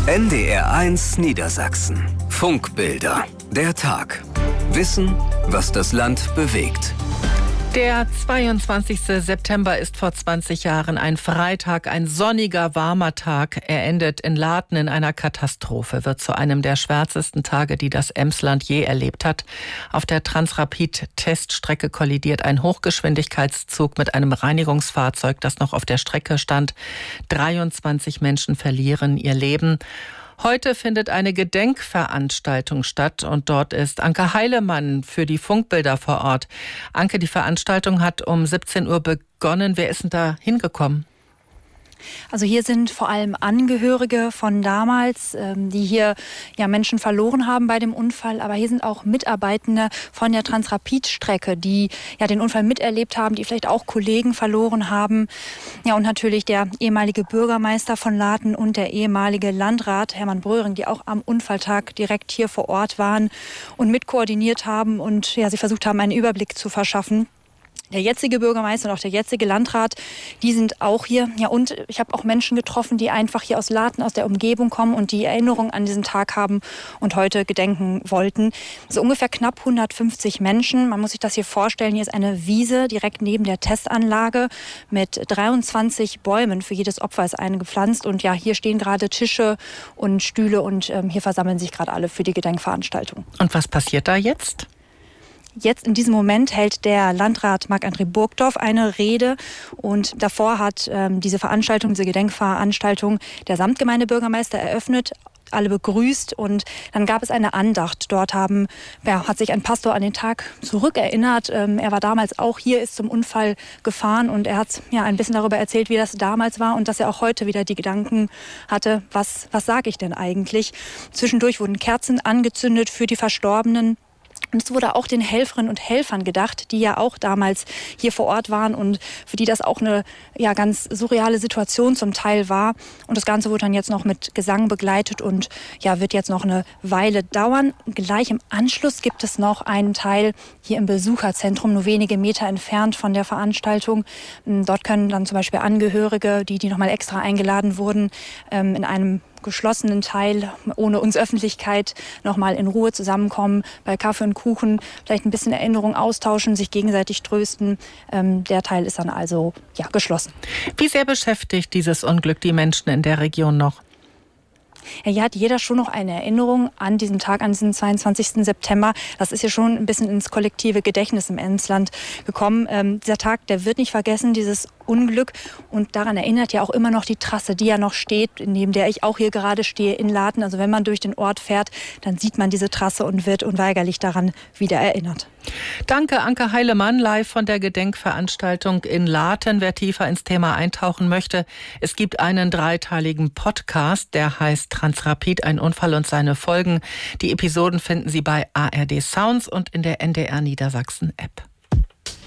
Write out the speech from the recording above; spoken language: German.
NDR1 Niedersachsen. Funkbilder. Der Tag. Wissen, was das Land bewegt. Der 22. September ist vor 20 Jahren ein Freitag, ein sonniger, warmer Tag. Er endet in Laten in einer Katastrophe, wird zu einem der schwärzesten Tage, die das Emsland je erlebt hat. Auf der Transrapid-Teststrecke kollidiert ein Hochgeschwindigkeitszug mit einem Reinigungsfahrzeug, das noch auf der Strecke stand. 23 Menschen verlieren ihr Leben. Heute findet eine Gedenkveranstaltung statt und dort ist Anke Heilemann für die Funkbilder vor Ort. Anke, die Veranstaltung hat um 17 Uhr begonnen. Wer ist denn da hingekommen? Also hier sind vor allem Angehörige von damals, die hier Menschen verloren haben bei dem Unfall. Aber hier sind auch Mitarbeitende von der Transrapid-Strecke, die den Unfall miterlebt haben, die vielleicht auch Kollegen verloren haben. Ja, und natürlich der ehemalige Bürgermeister von Laten und der ehemalige Landrat Hermann Bröhring, die auch am Unfalltag direkt hier vor Ort waren und mitkoordiniert haben und sie versucht haben, einen Überblick zu verschaffen. Der jetzige Bürgermeister und auch der jetzige Landrat, die sind auch hier. Ja, und ich habe auch Menschen getroffen, die einfach hier aus Laten, aus der Umgebung kommen und die Erinnerung an diesen Tag haben und heute gedenken wollten. So ungefähr knapp 150 Menschen. Man muss sich das hier vorstellen. Hier ist eine Wiese direkt neben der Testanlage mit 23 Bäumen. Für jedes Opfer ist eine gepflanzt. Und hier stehen gerade Tische und Stühle und hier versammeln sich gerade alle für die Gedenkveranstaltung. Und was passiert da jetzt? Jetzt in diesem Moment hält der Landrat Marc-André Burgdorf eine Rede und davor hat diese Gedenkveranstaltung der Samtgemeindebürgermeister eröffnet, alle begrüßt und dann gab es eine Andacht. Dort hat sich ein Pastor an den Tag zurückerinnert. Er war damals auch hier, ist zum Unfall gefahren und er hat ein bisschen darüber erzählt, wie das damals war und dass er auch heute wieder die Gedanken hatte, was sage ich denn eigentlich? Zwischendurch wurden Kerzen angezündet für die Verstorbenen. Und es wurde auch den Helferinnen und Helfern gedacht, die ja auch damals hier vor Ort waren und für die das auch eine ganz surreale Situation zum Teil war. Und das Ganze wurde dann jetzt noch mit Gesang begleitet und wird jetzt noch eine Weile dauern. Gleich im Anschluss gibt es noch einen Teil hier im Besucherzentrum, nur wenige Meter entfernt von der Veranstaltung. Dort können dann zum Beispiel Angehörige, die nochmal extra eingeladen wurden, in einem geschlossenen Teil, ohne uns Öffentlichkeit, nochmal in Ruhe zusammenkommen, bei Kaffee und Kuchen, vielleicht ein bisschen Erinnerung austauschen, sich gegenseitig trösten. Der Teil ist dann also geschlossen. Wie sehr beschäftigt dieses Unglück die Menschen in der Region noch? Hier hat jeder schon noch eine Erinnerung an diesen Tag, an diesen 22. September. Das ist ja schon ein bisschen ins kollektive Gedächtnis im Emsland gekommen. Dieser Tag, der wird nicht vergessen, dieses Unglück. Und daran erinnert ja auch immer noch die Trasse, die ja noch steht, neben der ich auch hier gerade stehe in Laten. Also wenn man durch den Ort fährt, dann sieht man diese Trasse und wird unweigerlich daran wieder erinnert. Danke, Anke Heilemann, live von der Gedenkveranstaltung in Laten. Wer tiefer ins Thema eintauchen möchte, es gibt einen 3-teiligen Podcast, der heißt Transrapid, ein Unfall und seine Folgen. Die Episoden finden Sie bei ARD Sounds und in der NDR Niedersachsen App.